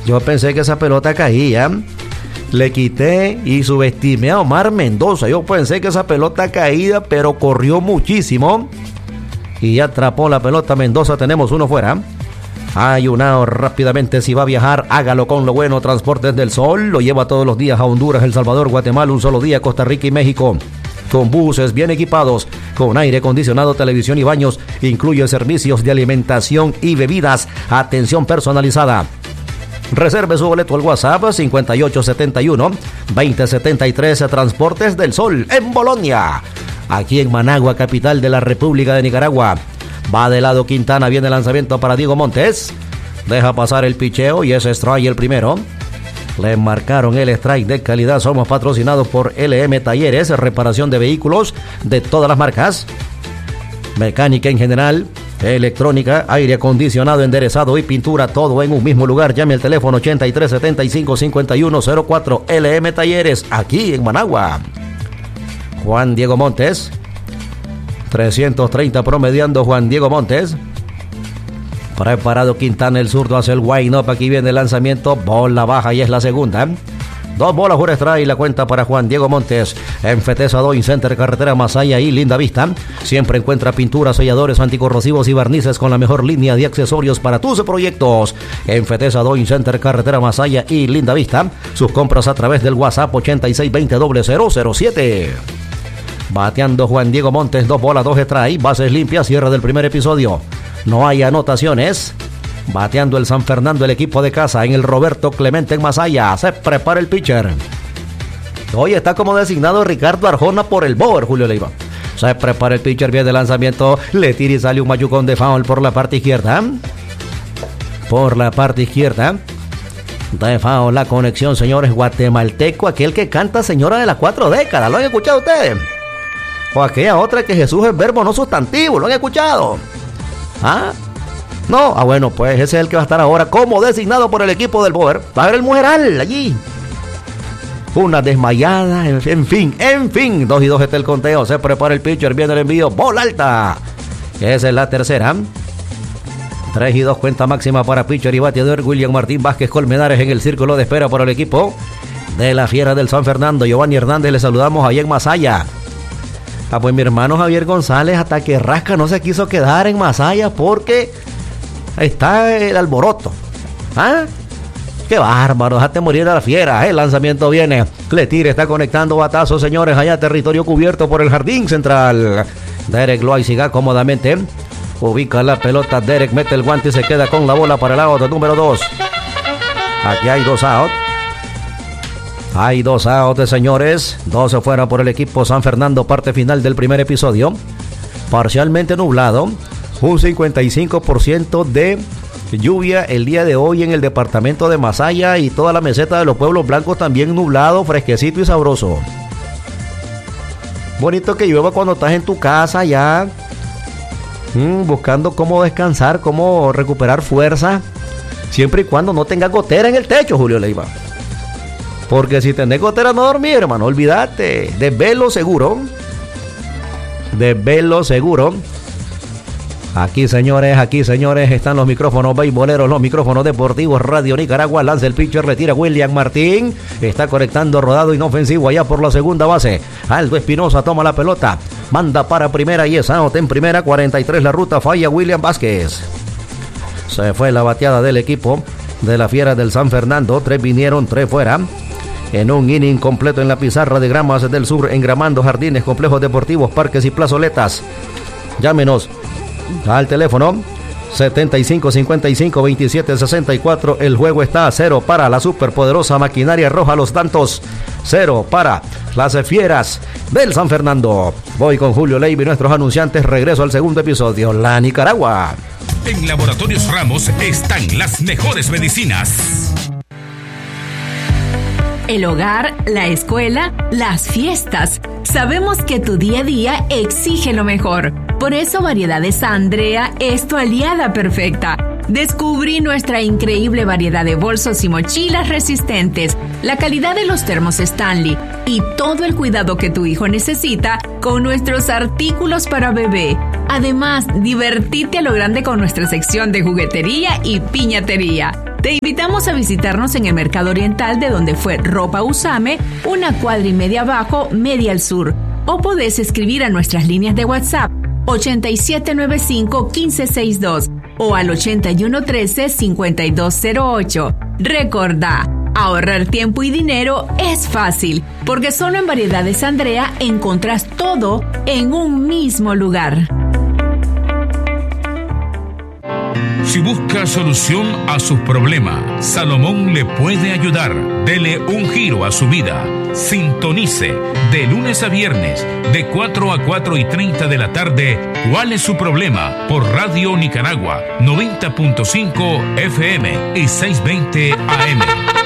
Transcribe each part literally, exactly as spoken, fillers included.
Yo pensé que esa pelota caía. Le quité y subestimé a Omar Mendoza. Yo pensé que esa pelota caía, pero corrió muchísimo. Y atrapó la pelota Mendoza. Tenemos uno fuera. Ayunao rápidamente, si va a viajar, hágalo con lo bueno. Transportes del Sol lo lleva todos los días a Honduras, El Salvador, Guatemala, un solo día, Costa Rica y México. Con buses bien equipados, con aire acondicionado, televisión y baños. Incluye servicios de alimentación y bebidas. Atención personalizada. Reserve su boleto al WhatsApp cincuenta y ocho setenta y uno, veinte setenta y tres. Transportes del Sol en Bolonia. Aquí en Managua, capital de la República de Nicaragua. Va de lado Quintana, viene el lanzamiento para Diego Montes. Deja pasar el picheo y es strike el primero. Le marcaron el strike de calidad. Somos patrocinados por L M Talleres, reparación de vehículos de todas las marcas. Mecánica en general, electrónica, aire acondicionado, enderezado y pintura, todo en un mismo lugar. Llame al teléfono ochenta y tres setenta y cinco cincuenta y uno cero cuatro. L M Talleres, aquí en Managua. Juan Diego Montes. trescientos treinta promediando Juan Diego Montes. Preparado Quintana, el zurdo hace el wind up. Aquí viene el lanzamiento, bola baja y es la segunda. Dos bolas por strike y la cuenta para Juan Diego Montes. En Fetesa Doing Center, carretera Masaya y Linda Vista. Siempre encuentra pinturas, selladores, anticorrosivos y barnices con la mejor línea de accesorios para tus proyectos. En Fetesa Doing Center, carretera Masaya y Linda Vista. Sus compras a través del WhatsApp ochenta y seis veinte cero cero cero siete. Bateando Juan Diego Montes, dos bolas, dos strike, bases limpias, cierre del primer episodio. No hay anotaciones. Bateando el San Fernando, el equipo de casa, en el Roberto Clemente en Masaya. Se prepara el pitcher. Hoy está como designado Ricardo Arjona por el Boer, Julio Leiva. Se prepara el pitcher, viene de lanzamiento. Le tira y sale un mayucón de foul por la parte izquierda. Por la parte izquierda. De foul la conexión, señores. Guatemalteco, aquel que canta Señora de las Cuatro Décadas. ¿Lo han escuchado ustedes? O aquella otra que Jesús es verbo no sustantivo. ¿Lo han escuchado? ¿Ah? No, ah bueno, pues ese es el que va a estar ahora como designado por el equipo del Boer. Va a ver el mujeral allí. Una desmayada, en, en fin, en fin. Dos y dos está el conteo. Se prepara el pitcher, viene el envío. Bola alta. Esa es la tercera. Tres y dos cuenta máxima para pitcher y bateador William Martín Vázquez Colmenares en el círculo de espera por el equipo de la Fiera del San Fernando. Giovanni Hernández, le saludamos ahí en Masaya. Ah, pues mi hermano Javier González, hasta que rasca, no se quiso quedar en Masaya porque está el alboroto. ¿Ah? ¡Qué bárbaro! Déjate morir a la Fiera. El lanzamiento viene. Cletir está conectando batazos, señores. Allá territorio cubierto por el jardín central. Derek Loaiziga cómodamente ubica la pelota. Derek mete el guante y se queda con la bola para el out número dos. Aquí hay dos outs. Hay dos outs, señores. Dos se fueron por el equipo San Fernando. Parte final del primer episodio. Parcialmente nublado. Un cincuenta y cinco por ciento de lluvia el día de hoy en el departamento de Masaya y toda la meseta de los Pueblos Blancos también nublado, fresquecito y sabroso. Bonito que llueva cuando estás en tu casa ya mmm, buscando cómo descansar, cómo recuperar fuerza, siempre y cuando no tengas gotera en el techo, Julio Leiva. Porque si tenés gotera no dormir, hermano, olvídate. De velo seguro. De velo seguro. Aquí, señores, aquí, señores, están los micrófonos beisboleros, los micrófonos deportivos, Radio Nicaragua. Lanza el pitcher, retira William Martín. Está conectando rodado inofensivo allá por la segunda base. Aldo Espinosa toma la pelota. Manda para primera y es out en primera. cuarenta y tres la ruta, falla William Vázquez. Se fue la bateada del equipo de la Fiera del San Fernando. Tres vinieron, tres fuera. En un inning completo en la pizarra de Gramas del Sur, engramando jardines, complejos deportivos, parques y plazoletas. Llámenos al teléfono setenta y cinco cincuenta y cinco veintisiete sesenta y cuatro. El juego está a cero para la superpoderosa maquinaria roja Los Tantos, cero para las Fieras del San Fernando. Voy con Julio Leiva y nuestros anunciantes. Regreso al segundo episodio. La Nicaragua. En Laboratorios Ramos están las mejores medicinas. El hogar, la escuela, las fiestas. Sabemos que tu día a día exige lo mejor. Por eso Variedades Andrea es tu aliada perfecta. Descubrí nuestra increíble variedad de bolsos y mochilas resistentes, la calidad de los termos Stanley y todo el cuidado que tu hijo necesita con nuestros artículos para bebé. Además, divertirte a lo grande con nuestra sección de juguetería y piñatería. Te invitamos a visitarnos en el Mercado Oriental, de donde fue Ropa Usame, una cuadra y media abajo, media al sur. O podés escribir a nuestras líneas de WhatsApp ochenta y siete noventa y cinco, quince sesenta y dos o al ochenta y uno trece, cincuenta y dos cero ocho. Recordá, ahorrar tiempo y dinero es fácil, porque solo en Variedades Andrea encontrás todo en un mismo lugar. Si busca solución a sus problemas, Salomón le puede ayudar. Dele un giro a su vida. Sintonice de lunes a viernes de cuatro a cuatro y treinta de la tarde. ¿Cuál es su problema? Por Radio Nicaragua noventa punto cinco F M y seiscientos veinte A M.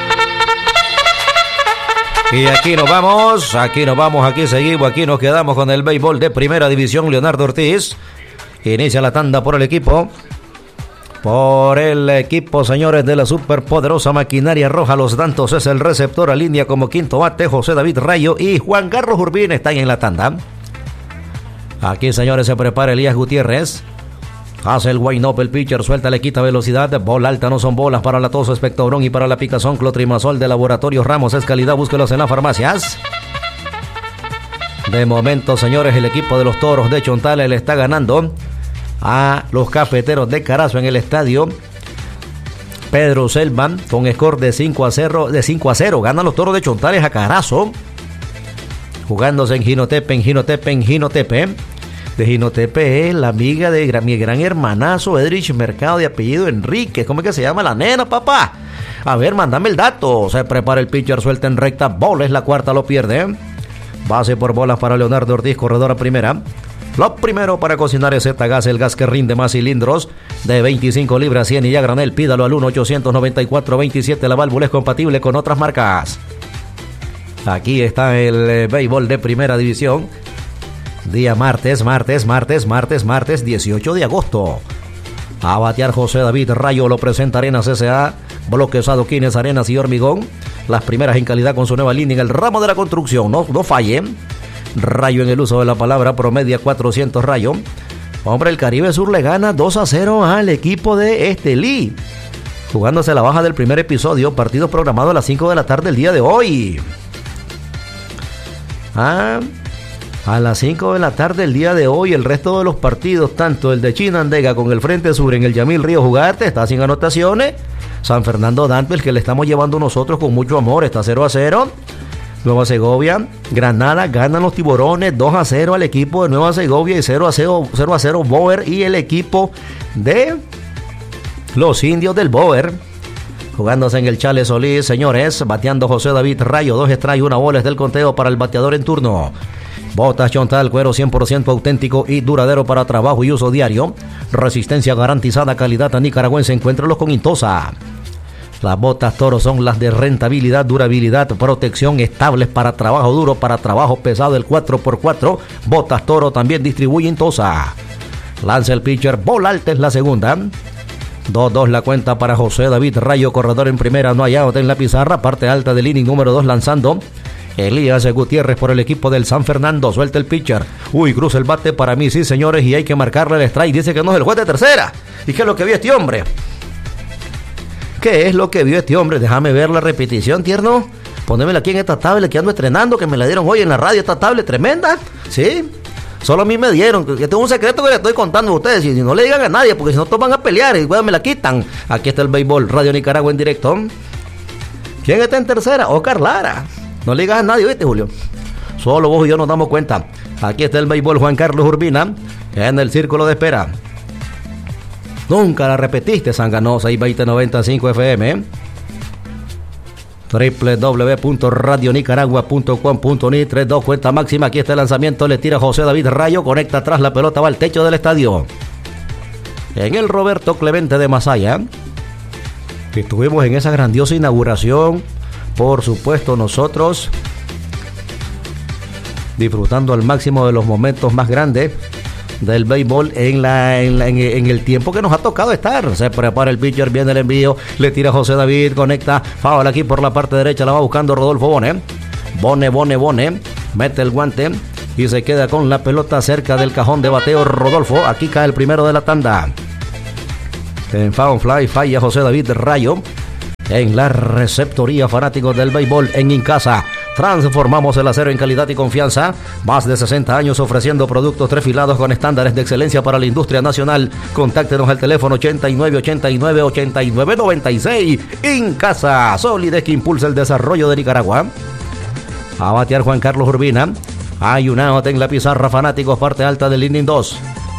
Y aquí nos vamos, aquí nos vamos, aquí seguimos, aquí nos quedamos con el béisbol de Primera División. Leonardo Ortiz inicia la tanda por el equipo. Por el equipo, señores, de la superpoderosa maquinaria roja. Los Dantos es el receptor a línea como quinto bate. José David Rayo y Juan Carlos Urbina están en la tanda. Aquí, señores, se prepara Elías Gutiérrez. Hace el wind up, el pitcher suelta, le quita velocidad. Bola alta, no son bolas para la tos, espectobrón y para la picazón. Clotrimazol de Laboratorios Ramos es calidad, búsquelos en las farmacias. De momento, señores, el equipo de los Toros de Chontales le está ganando a los Cafeteros de Carazo en el estadio Pedro Selman con score de cinco a cero. De cinco a cero ganan los Toros de Chontales a Carazo, jugándose en Jinotepe, en Jinotepe, en Jinotepe. De Jinotepe es la amiga de gran, mi gran hermanazo Edrich Mercado, de apellido Enríquez. ¿Cómo es que se llama la nena, papá? A ver, mándame el dato. Se prepara el pitcher, suelta en recta, bola es la cuarta, lo pierde. Base por bolas para Leonardo Ortiz, corredor a primera. Lo primero para cocinar es Z-Gas, el gas que rinde más cilindros, de veinticinco libras, cien y ya granel. Pídalo al uno ochocientos noventa y cuatro veintisiete. La válvula es compatible con otras marcas. Aquí está el eh, béisbol de Primera División. Día martes, martes, martes, martes, martes, dieciocho de agosto. A batear José David Rayo, lo presenta Arenas S A. Bloques, adoquines, arenas y hormigón. Las primeras en calidad con su nueva línea en el ramo de la construcción. No, no fallen. Rayo en el uso de la palabra, promedia cuatrocientos Rayo. Hombre, el Caribe Sur le gana dos a cero al equipo de Estelí, jugándose la baja del primer episodio. Partido programado a las cinco de la tarde el día de hoy. Ah, a las cinco de la tarde el día de hoy. El resto de los partidos, tanto el de Chinandega con el Frente Sur en el Yamil Río Jugarte, está sin anotaciones. San Fernando Danville, que le estamos llevando nosotros con mucho amor, está cero a cero. Nueva Segovia, Granada, ganan los Tiburones dos a cero al equipo de Nueva Segovia, y cero a cero Boer y el equipo de los Indios del Boer, jugándose en el Chale Solís, señores. Bateando José David Rayo, dos strikes, una bola es del conteo para el bateador en turno. Botas Chontal, cuero cien por ciento auténtico y duradero para trabajo y uso diario. Resistencia garantizada, calidad nicaragüense, encuéntralos con Intosa. Las botas Toro son las de rentabilidad, durabilidad, protección, estables para trabajo duro, para trabajo pesado, el cuatro por cuatro. Botas Toro también distribuye Intosa. Lanza el pitcher, bola alta es la segunda. dos dos la cuenta para José David Rayo, corredor en primera, no hay out en la pizarra. Parte alta del inning número dos lanzando Elías Gutiérrez por el equipo del San Fernando. Suelta el pitcher. Uy, cruza el bate para mí, sí señores, y hay que marcarle el strike. Dice que no es el juez de tercera. ¿Y qué es lo que vio este hombre? ¿Qué es lo que vio este hombre? Déjame ver la repetición, tierno. Ponémela aquí en esta tablet que ando estrenando, que me la dieron hoy en la radio, esta tablet tremenda. ¿Sí? Solo a mí me dieron. Que tengo un secreto que le estoy contando a ustedes. Y no le digan a nadie, porque si no todos van a pelear y me la quitan. Aquí está el béisbol, Radio Nicaragua en directo. ¿Quién está en tercera? Oscar Lara. No le digas a nadie, ¿viste, Julio? Solo vos y yo nos damos cuenta. Aquí está el béisbol, Juan Carlos Urbina, en el círculo de espera. Nunca la repetiste, Sangano, seis veinte noventa y cinco F M. doble u doble u doble u punto radio nicaragua punto com punto ni. tres dos cuenta máxima. Aquí está el lanzamiento. Le tira José David Rayo. Conecta atrás. La pelota va al techo del estadio. En el Roberto Clemente de Masaya, que estuvimos en esa grandiosa inauguración. Por supuesto, nosotros disfrutando al máximo de los momentos más grandes del béisbol en, la, en, la, en, en el tiempo que nos ha tocado estar. Se prepara el pitcher, viene el envío, le tira José David, conecta, foul aquí por la parte derecha, la va buscando Rodolfo Bone. Bone, Bone, Bone, mete el guante y se queda con la pelota cerca del cajón de bateo Rodolfo. Aquí cae el primero de la tanda. En foul fly falla José David Rayo. en la receptoría fanáticos del béisbol en Incasa. Transformamos el acero en calidad y confianza. Más de sesenta años ofreciendo productos trefilados con estándares de excelencia para la industria nacional. Contáctenos al teléfono ochenta y nueve ochenta y nueve ochenta y nueve noventa y seis. Incasa, solidez que impulsa el desarrollo de Nicaragua. A batear Juan Carlos Urbina. Ayunado en la pizarra, fanáticos, parte alta del inning dos.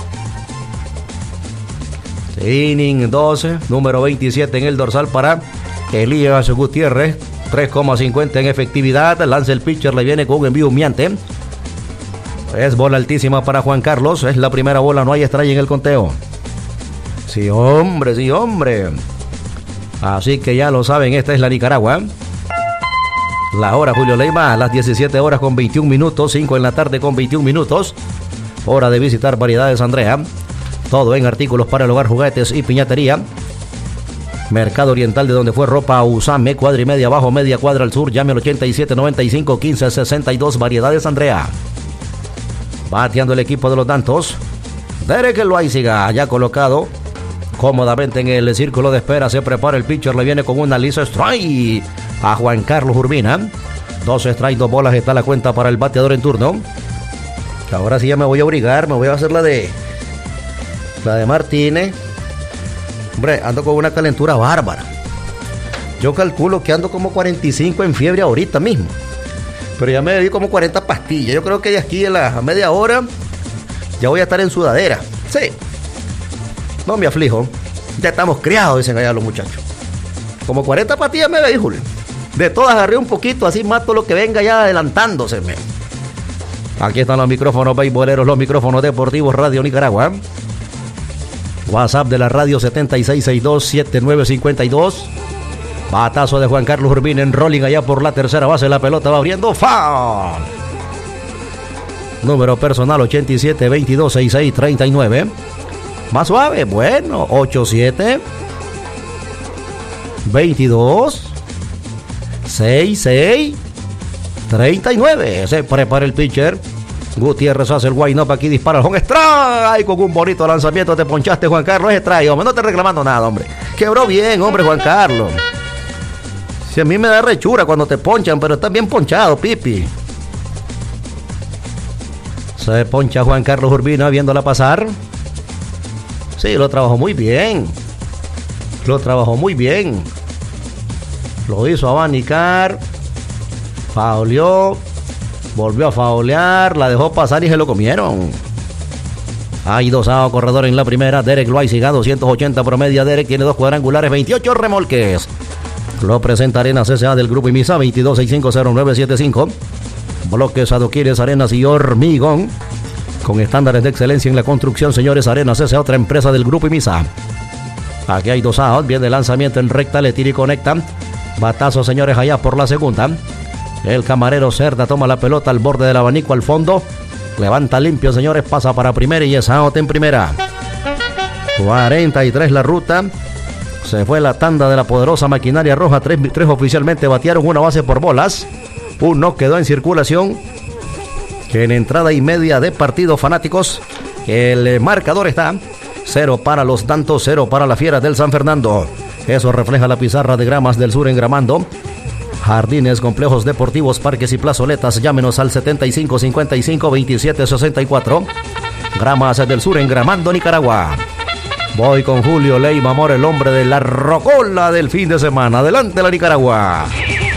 Inning doce, número veintisiete en el dorsal para Elías Gutiérrez. tres coma cincuenta en efectividad. Lanza el pitcher, le viene con un envío humeante. Es bola altísima para Juan Carlos. Es la primera bola, no hay strike en el conteo. Sí, hombre, sí, hombre. Así que ya lo saben, esta es la Nicaragua. La hora, Julio Leiva, a las diecisiete horas con veintiún minutos, cinco en la tarde con veintiún minutos. Hora de visitar Variedades Andrea. Todo en artículos para el hogar, juguetes y piñatería. Mercado Oriental, de donde fue ropa Usame, cuadra y media abajo, media cuadra al sur. Llame al ochenta y siete noventa y cinco quince sesenta y dos. Variedades Andrea. Bateando el equipo de los Dantos. Derek Loaiziga, ya colocado cómodamente en el círculo de espera. Se prepara el pitcher, le viene con una lisa strike a Juan Carlos Urbina. Dos strikes, dos bolas, está la cuenta para el bateador en turno. Ahora sí ya me voy a obligar, me voy a hacer la de la de Martínez. Hombre, ando con una calentura bárbara. Yo calculo que ando como cuarenta y cinco en fiebre ahorita mismo. Pero ya me di como cuarenta pastillas. Yo creo que de aquí a la media hora ya voy a estar en sudadera. Sí. No me aflijo. Ya estamos criados, dicen allá los muchachos. Como cuarenta pastillas me veí, Julio. De todas agarré un poquito, así mato lo que venga ya adelantándose. Aquí están los micrófonos beisboleros, los micrófonos deportivos Radio Nicaragua. WhatsApp de la radio setenta y seis sesenta y dos setenta y nueve cincuenta y dos. Batazo de Juan Carlos Urbina en rolling allá por la tercera base. La pelota va abriendo. ¡Foul! Número personal ochenta y siete veintidós sesenta y seis treinta y nueve. Más suave, bueno, ochenta y siete veintidós sesenta y seis treinta y nueve. Se prepara el pitcher. Gutiérrez hace el wind-up, aquí dispara el home strike con un bonito lanzamiento. Te ponchaste, Juan Carlos, es strike, hombre, no te reclamando nada, hombre. Quebró bien, hombre, Juan Carlos. Si a mí me da rechura cuando te ponchan, pero estás bien ponchado, Pipi. Se poncha Juan Carlos Urbina viéndola pasar. Sí, lo trabajó muy bien. Lo trabajó muy bien. Lo hizo abanicar. Fauleó. Volvió a faulear, la dejó pasar y se lo comieron. Hay dos a corredor en la primera. Derek Loaiziga, doscientos ochenta promedia. Derek tiene dos cuadrangulares, veintiocho remolques. Lo presenta Arenas S A del Grupo IMISA, veintidós sesenta y cinco cero nueve setenta y cinco. Bloques, adoquines, arenas y hormigón. Con estándares de excelencia en la construcción, señores. Arenas S A, otra empresa del Grupo IMISA. Aquí hay dos outs, viene el lanzamiento en recta, le tira y conecta. Batazo, señores, allá por la segunda. El camarero Cerda toma la pelota al borde del abanico al fondo. Levanta limpio, señores, pasa para primera y es out en primera. cuarenta y tres la ruta. Se fue la tanda de la poderosa maquinaria roja. Tres, tres oficialmente batearon, una base por bolas. Uno quedó en circulación. Que en entrada y media de partido, fanáticos, el marcador está cero para los Dantos, cero para la Fiera del San Fernando. Eso refleja la pizarra de Gramas del Sur en Gramando. Jardines, complejos deportivos, parques y plazoletas. Llámenos al setenta y cinco cincuenta y cinco veintisiete sesenta y cuatro. Gramas del Sur en Gramando, Nicaragua. Voy con Julio Leiva Amor, el hombre de la rocola del fin de semana. Adelante la Nicaragua.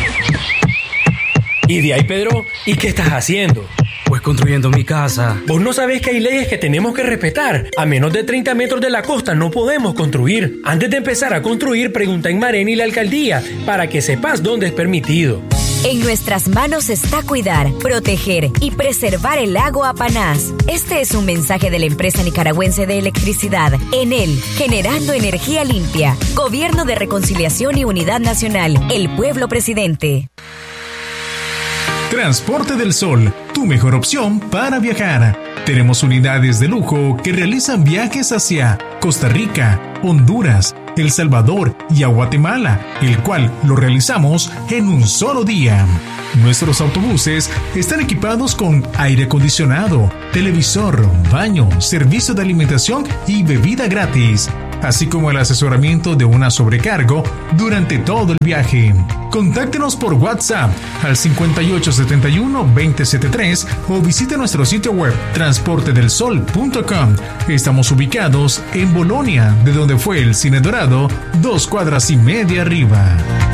¿Y de ahí, Pedro? ¿Y qué estás haciendo? Pues construyendo mi casa. ¿Vos no sabés que hay leyes que tenemos que respetar? A menos de treinta metros de la costa no podemos construir. Antes de empezar a construir, pregunta en Mareni y la alcaldía para que sepas dónde es permitido. En nuestras manos está cuidar, proteger y preservar el lago Apanás. Este es un mensaje de la empresa nicaragüense de electricidad, Enel, generando energía limpia. Gobierno de Reconciliación y Unidad Nacional, el pueblo presidente. Transporte del Sol, tu mejor opción para viajar. Tenemos unidades de lujo que realizan viajes hacia Costa Rica, Honduras, El Salvador y a Guatemala, el cual lo realizamos en un solo día. Nuestros autobuses están equipados con aire acondicionado, televisor, baño, servicio de alimentación y bebida gratis. así como el asesoramiento de una sobrecargo durante todo el viaje. Contáctenos por WhatsApp al cincuenta y ocho setenta y uno veinte setenta y tres o visite nuestro sitio web transporte del sol punto com. Estamos ubicados en Bolonia, de donde fue el Cine Dorado, dos cuadras y media arriba.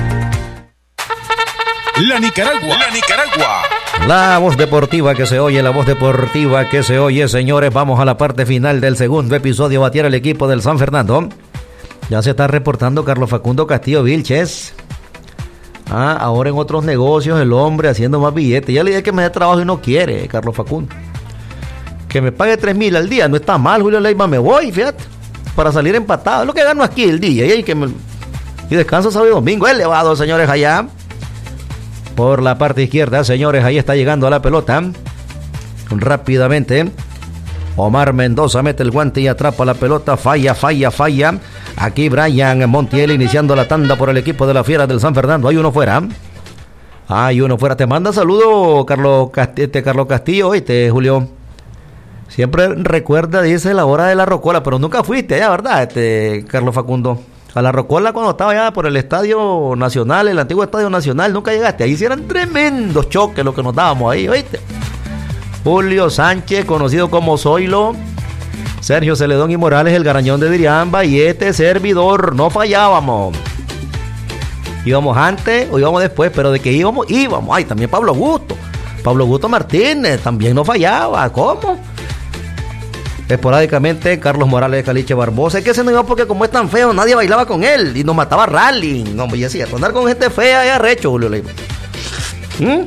La Nicaragua, la Nicaragua. La voz deportiva que se oye, la voz deportiva que se oye, señores. Vamos a la parte final del segundo episodio. Batear el equipo del San Fernando. Ya se está reportando Carlos Facundo Castillo Vilches. Ah, ahora en otros negocios el hombre haciendo más billetes. Ya le dije que me dé trabajo y no quiere, Carlos Facundo. Que me pague tres mil al día, no está mal, Julio Leiva, me voy, fíjate. Para salir empatado, es lo que gano aquí el día. Y, que me... y descanso sábado y domingo, elevado, señores, allá. Por la parte izquierda, señores, ahí está llegando a la pelota. Rápidamente. Omar Mendoza mete el guante y atrapa la pelota. Falla, falla, falla. Aquí Brian Montiel iniciando la tanda por el equipo de la Fiera del San Fernando. Hay uno fuera. Hay uno fuera. Te manda saludo, Carlos Castillo, este Carlos Castillo, oíste, Julio. Siempre recuerda, dice, la hora de la rocola, pero nunca fuiste allá, ¿verdad, este Carlos Facundo? A la rocola cuando estaba allá por el Estadio Nacional, el antiguo Estadio Nacional, nunca llegaste. Ahí sí eran tremendos choques los que nos dábamos ahí, ¿oíste? Julio Sánchez, conocido como Zoilo, Sergio Celedón y Morales, el Garañón de Diriamba, y este servidor, no fallábamos. Íbamos antes o íbamos después, pero de que íbamos, íbamos. Ay, también Pablo Augusto, Pablo Augusto Martínez, también no fallaba. ¿Cómo? Esporádicamente Carlos Morales de Caliche Barbosa. Es que ese no iba porque como es tan feo, nadie bailaba con él y nos mataba rally. No, y así, andar con gente fea es arrecho, Julio Leiva. ¿Mm?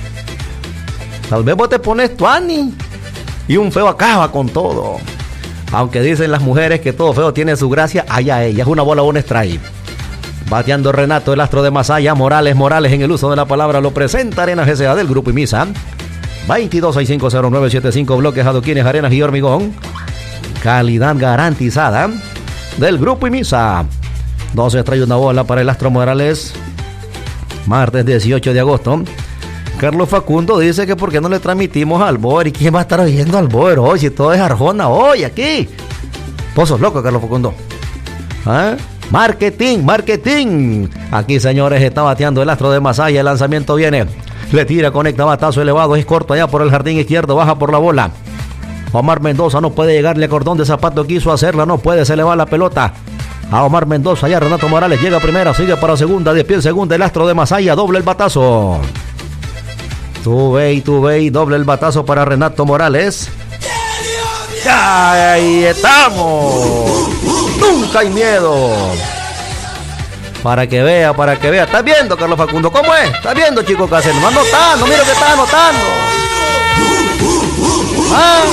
Tal vez vos te pones tuani y un feo acaba con todo. Aunque dicen las mujeres que todo feo tiene su gracia, allá ella es una bola, un strike. Bateando Renato, el astro de Masaya. Morales, Morales en el uso de la palabra lo presenta Arenas G C A del Grupo Imisa. veintidós seis cinco cero nueve siete cinco, bloques, adoquines, arenas y hormigón. Calidad garantizada del Grupo Imisa. doce trae una bola para el astro Morales. Martes dieciocho de agosto. Carlos Facundo dice que por qué no le transmitimos al Boer. ¿Y quién va a estar oyendo al Boer hoy? Si todo es Arjona hoy aquí. Vos sos loco, Carlos Facundo. ¿Ah? Marketing, marketing. Aquí, señores, está bateando el astro de Masaya. El lanzamiento viene. Le tira, conecta, batazo elevado. Es corto allá por el jardín izquierdo. Baja por la bola. Omar Mendoza no puede llegarle a cordón de zapato. Quiso hacerla, no puede. Se le va la pelota a Omar Mendoza. Allá Renato Morales llega a primera. Sigue para segunda. De pie en segunda. El astro de Masaya. Doble el batazo. Tuve y tuve y doble el batazo para Renato Morales. ¡Ahí estamos! ¡Nunca hay miedo! Para que vea, para que vea. ¿Estás viendo, Carlos Facundo? ¿Cómo es? ¿Estás viendo, chico Cáceres? No anotando, mira que está anotando. ¿Ah?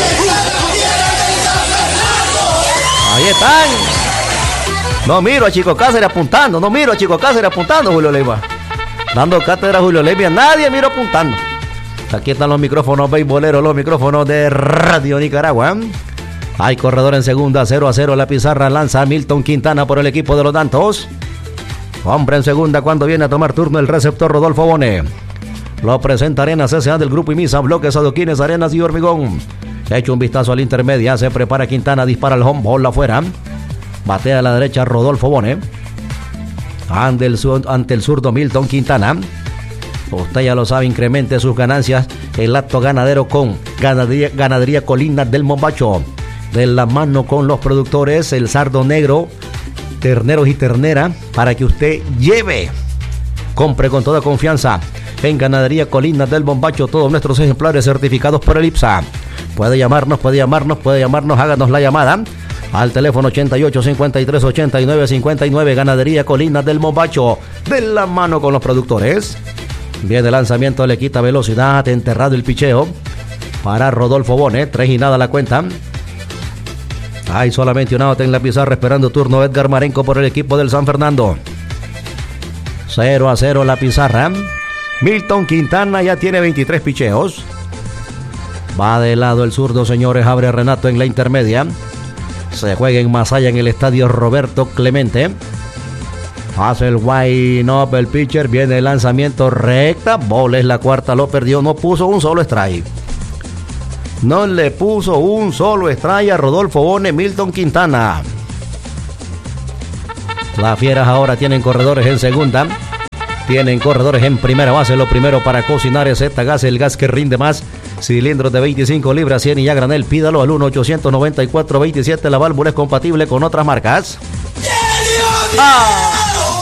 Ahí están. No miro a Chico Cáceres apuntando, no miro a Chico Cáceres apuntando, Julio Leiva. Dando cátedra a Julio Leiva, nadie miro apuntando. Aquí están los micrófonos beisboleros, los micrófonos de Radio Nicaragua. Hay corredor en segunda, cero a cero. La pizarra lanza a Milton Quintana por el equipo de los Dantos. Hombre en segunda cuando viene a tomar turno el receptor Rodolfo Bone. Lo presenta Arenas S A del Grupo Imisa. Bloques, adoquines, arenas y hormigón. Hecho un vistazo al intermedia. Se prepara Quintana, dispara el home, bola afuera. Batea a la derecha Rodolfo Bone. Ante el, ante el zurdo Milton Quintana. Usted ya lo sabe, incremente sus ganancias. El acto ganadero con Ganadería, Ganadería Colinas del Mombacho. De la mano con los productores, el Sardo Negro, terneros y ternera, para que usted lleve. Compre con toda confianza en Ganadería Colinas del Mombacho todos nuestros ejemplares certificados por el IPSA. Puede llamarnos, puede llamarnos, puede llamarnos, háganos la llamada al teléfono ochenta y ocho, cincuenta y tres, ochenta y nueve, cincuenta y nueve. Ganadería Colinas del Mombacho, de la mano con los productores. Viene el lanzamiento, le quita velocidad, enterrado el picheo para Rodolfo Bone. Tres y nada la cuenta. Hay solamente un out en la pizarra esperando turno Edgar Marenco por el equipo del San Fernando. cero a cero la pizarra. Milton Quintana ya tiene veintitrés picheos. Va de lado el zurdo, señores. Abre Renato en la intermedia. Se juega en Masaya en el estadio Roberto Clemente. Hace el wide up el pitcher. Viene el lanzamiento recta. Bola es la cuarta, lo perdió. No puso un solo strike. No le puso un solo strike a Rodolfo Bone. Milton Quintana. Las Fieras ahora tienen corredores en segunda. Tienen corredores en primera base. Lo primero para cocinar es Z-Gas, el gas que rinde más. Cilindros de veinticinco libras, cien y a granel. Pídalo al uno ochocientos noventa y cuatro veintisiete. La válvula es compatible con otras marcas. ¡Ah!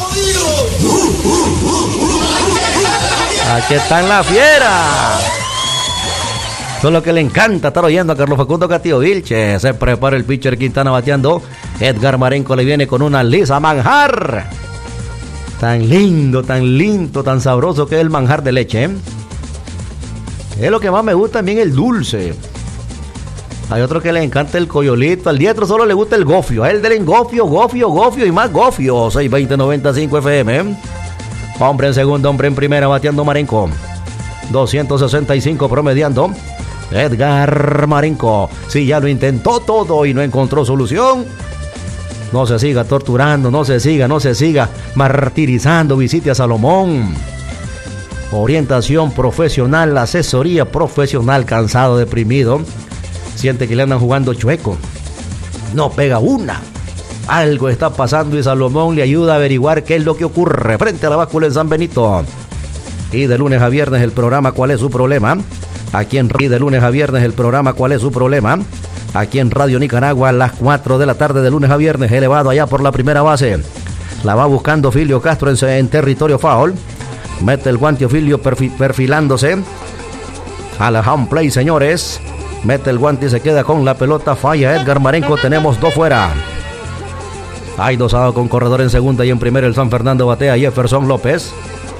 Aquí están las Fieras. Eso es lo que le encanta estar oyendo a Carlos Facundo Castillo Vilches. Se prepara el pitcher Quintana bateando. Edgar Marenco le viene con una lisa manjar. Tan lindo, tan lindo, tan sabroso que es el manjar de leche, ¿eh? Es lo que más me gusta también, el dulce. Hay otro que le encanta el coyolito. Al diestro solo le gusta el gofio. A él del gofio, gofio, gofio y más gofio. seis veinte noventa y cinco F M. Hombre en segundo, hombre en primera, bateando Marenco. doscientos sesenta y cinco promediando. Edgar Marenco. Si ya lo intentó todo y no encontró solución, no se siga torturando, no se siga, no se siga martirizando. Visite a Salomón. Orientación profesional, asesoría profesional. Cansado, deprimido, siente que le andan jugando chueco, no pega una, algo está pasando y Salomón le ayuda a averiguar qué es lo que ocurre frente a la báscula en San Benito. Y de lunes a viernes el programa ¿Cuál es su problema? Aquí en y de lunes a viernes el programa ¿Cuál es su problema? Aquí en Radio Nicaragua a las cuatro de la tarde de lunes a viernes. Elevado allá por la primera base, la va buscando Filio Castro en, en territorio foul. Mete el guante Filio perfi, perfilándose a la home play, señores. Mete el guante y se queda con la pelota. Falla Edgar Marenco. Tenemos dos fuera. Hay dos out con corredor en segunda y en primera. El San Fernando batea Jefferson López.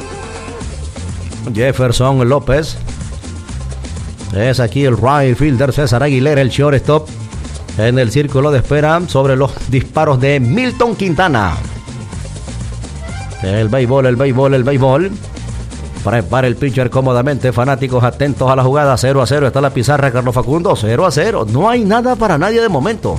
Jefferson López. Es aquí el right fielder César Aguilera, el shortstop, en el círculo de espera sobre los disparos de Milton Quintana. El béisbol, el béisbol, el béisbol. Prepara el pitcher cómodamente. Fanáticos atentos a la jugada. cero a cero está la pizarra, Carlos Facundo. cero a cero. No hay nada para nadie de momento.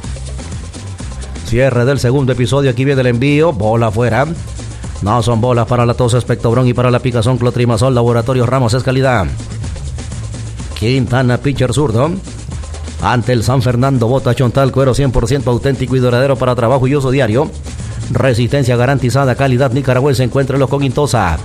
Cierre del segundo episodio. Aquí viene el envío. Bola afuera. No son bolas para la tos Expectobrón y para la picazón Clotrimazol. Laboratorios Ramos es calidad. Quintana, pitcher zurdo. Ante el San Fernando, bota Chontal, cuero cien por ciento auténtico y duradero para trabajo y uso diario. Resistencia garantizada, calidad nicaragüense. Encuéntrelo con Intosa.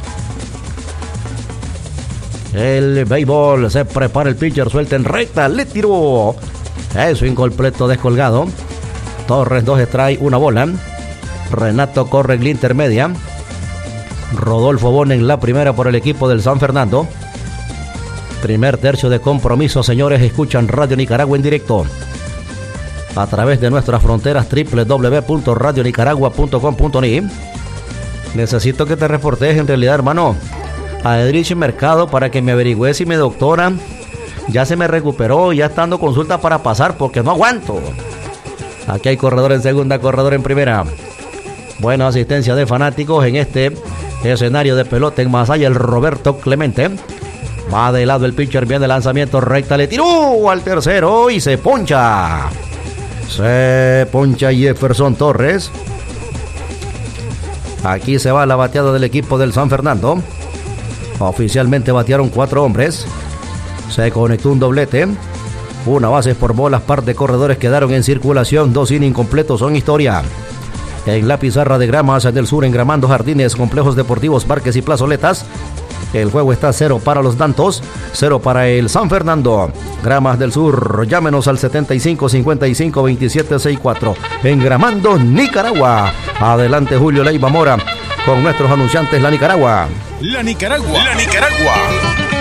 El béisbol, se prepara el pitcher, suelta en recta, le tiró. Eso, incompleto, descolgado. Torres, dos strike, una bola. Renato corre en la intermedia. Rodolfo Bon en la primera por el equipo del San Fernando. Primer tercio de compromiso, señores. Escuchan Radio Nicaragua en directo a través de nuestras fronteras doble u doble u doble u punto radio nicaragua punto com punto ni. Necesito que te reportes en realidad, hermano, a Edrich Mercado para que me averigüe si mi doctora ya se me recuperó y ya está dando consulta para pasar, porque no aguanto. Aquí hay corredor en segunda, corredor en primera. Buena asistencia de fanáticos en este escenario de pelota en Masaya. El Roberto Clemente. Va de lado el pitcher, viene el lanzamiento recta, le tiró al tercero y se poncha. Se poncha Jefferson Torres. Aquí se va la bateada del equipo del San Fernando. Oficialmente batearon cuatro hombres. Se conectó un doblete. Una base por bolas, par de corredores quedaron en circulación. Dos innings incompletos son historia. En la pizarra de Gramas del Sur, engramando jardines, complejos deportivos, parques y plazoletas. El juego está cero para los Dantos, cero para el San Fernando. Gramas del Sur, llámenos al setenta y cinco cincuenta y cinco veintisiete sesenta y cuatro. Engramando Nicaragua. Adelante Julio Leiva Mora con nuestros anunciantes La Nicaragua. La Nicaragua. La Nicaragua.